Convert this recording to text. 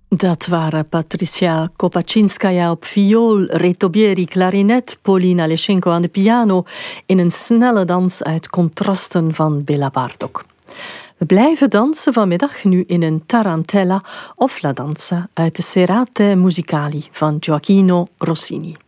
Dat waren Patricia Kopaczynskaja op viool, Reto Bieri klarinet, Polina Leschenko aan de piano in een snelle dans uit contrasten van Béla Bartók. We blijven dansen vanmiddag nu in een tarantella of la danza uit de Serate Musicali van Gioachino Rossini.